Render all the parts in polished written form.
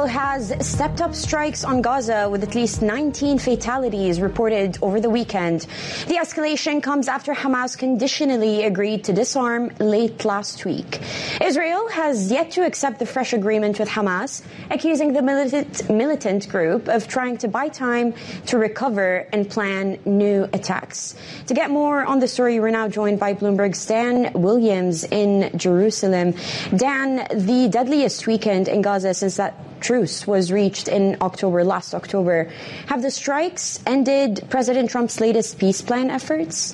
has stepped up strikes on Gaza with at least 19 fatalities reported over the weekend. The escalation comes after Hamas conditionally agreed to disarm late last week. Israel has yet to accept the fresh agreement with Hamas, accusing the militant group of trying to buy time to recover and plan new attacks. To get more on the story, we're now joined by Bloomberg's Dan Williams in Jerusalem. Dan, the deadliest weekend in Gaza since that truce was reached in last October. Have the strikes ended President Trump's latest peace plan efforts?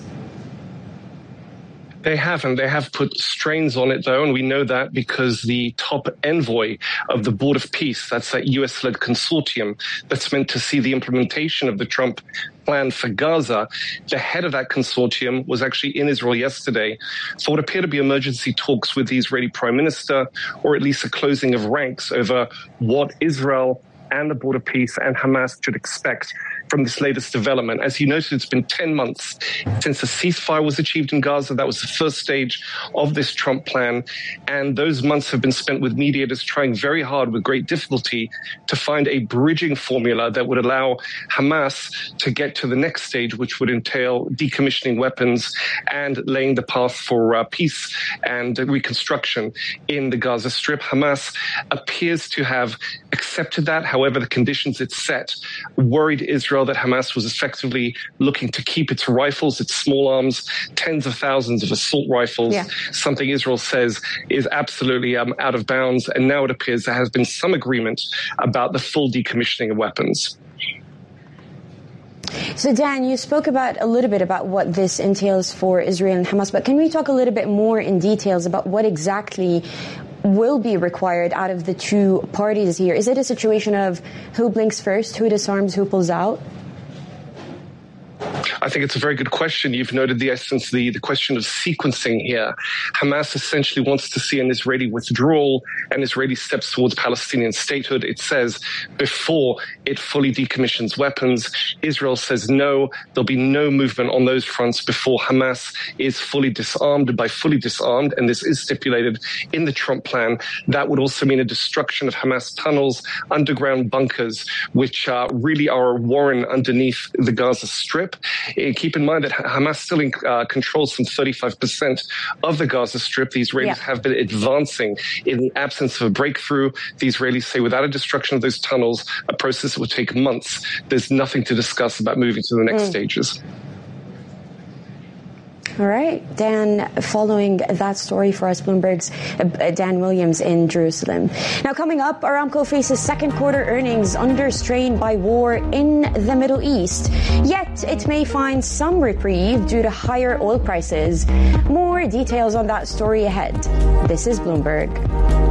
They haven't. They have put strains on it, though, and we know that because the top envoy of the Board of Peace, that's that US-led consortium that's meant to see the implementation of the Trump plan for Gaza, the head of that consortium was actually in Israel yesterday for what appear to be emergency talks with the Israeli Prime Minister, or at least a closing of ranks over what Israel and the Board of Peace and Hamas should expect from this latest development. As you noted, it's been 10 months since a ceasefire was achieved in Gaza. That was the first stage of this Trump plan. And those months have been spent with mediators trying very hard with great difficulty to find a bridging formula that would allow Hamas to get to the next stage, which would entail decommissioning weapons and laying the path for peace and reconstruction in the Gaza Strip. Hamas appears to have accepted that. However, the conditions it set worried Israel that Hamas was effectively looking to keep its rifles, its small arms, tens of thousands of assault rifles, something Israel says is absolutely out of bounds. And now it appears there has been some agreement about the full decommissioning of weapons. So, Dan, you spoke a little bit about what this entails for Israel and Hamas, but can we talk a little bit more in details about what exactly will be required out of the two parties here? Is it a situation of who blinks first, who disarms, who pulls out? I think it's a very good question. You've noted the essence, the question of sequencing here. Hamas essentially wants to see an Israeli withdrawal and Israeli steps towards Palestinian statehood, it says, before it fully decommissions weapons. Israel says no, there'll be no movement on those fronts before Hamas is fully disarmed. By fully disarmed, and this is stipulated in the Trump plan, that would also mean a destruction of Hamas tunnels, underground bunkers, which really are a warren underneath the Gaza Strip. Keep in mind that Hamas still controls some 35% of the Gaza Strip. The Israelis have been advancing in the absence of a breakthrough. The Israelis say without a destruction of those tunnels, a process that would take months, there's nothing to discuss about moving to the next stages. All right, Dan, following that story for us, Bloomberg's Dan Williams in Jerusalem. Now, coming up, Aramco faces second quarter earnings under strain by war in the Middle East. Yet, it may find some reprieve due to higher oil prices. More details on that story ahead. This is Bloomberg.